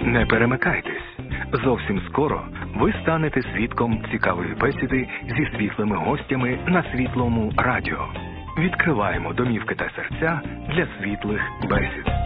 Не перемикайтесь. Зовсім скоро ви станете свідком цікавої бесіди зі світлими гостями на Світлому радіо. Відкриваємо домівки та серця для світлих бесід.